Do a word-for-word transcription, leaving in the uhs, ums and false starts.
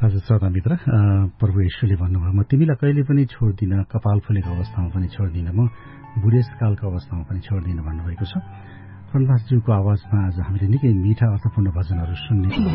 हजुर श्रोता मित्र, प्रभु येशूले भन्नुभयो म तिमीलाई कहिले पनि छोड्दिन, कपाल फुलेको अवस्थामा पनि छोड्दिन, म बुढेसकालको अवस्थामा पनि छोड्दिन भन्नुभएको छ। प्रहलादज्यूको आवाजमा आज हामीले निकै मीठा अर्थपूर्ण भजनहरू सुन्ने